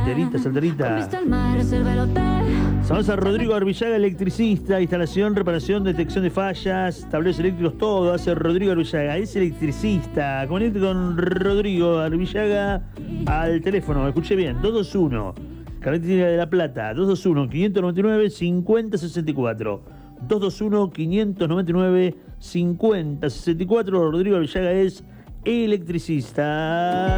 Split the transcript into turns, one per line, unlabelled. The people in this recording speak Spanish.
Salterita, Salterita. Saludos a Rodrigo Arvillaga, electricista, instalación, reparación, detección de fallas, tableros eléctricos, todo hace Rodrigo Arvillaga. Es electricista. Conecte con Rodrigo Arvillaga al teléfono. Escuché bien, 221. Carretera de La Plata, 221-599-5064. 221-599-5064. Rodrigo Arvillaga es electricista.